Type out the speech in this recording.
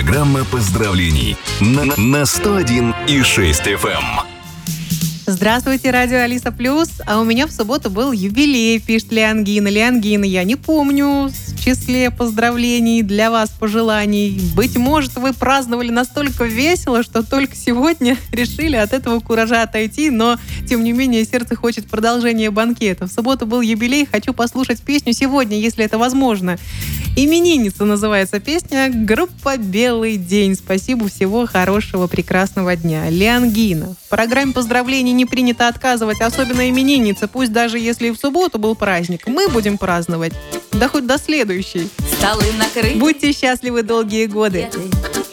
Программа поздравлений на 101,6 FM. Здравствуйте, радио Алиса Плюс. А у меня в субботу был юбилей, пишет Леонгина. Леонгина, я не помню в числе поздравлений для вас пожеланий. Быть может, вы праздновали настолько весело, что только сегодня решили от этого куража отойти, но, тем не менее, сердце хочет продолжения банкета. В субботу был юбилей, хочу послушать песню сегодня, если это возможно. «Именинница» называется песня, группа «Белый день». Спасибо, всего хорошего, прекрасного дня. Леонгина. В программе поздравлений не принято отказывать, особенно имениннице. Пусть даже если и в субботу был праздник, мы будем праздновать. Да хоть до следующей. Столы накрыты. Будьте счастливы долгие годы.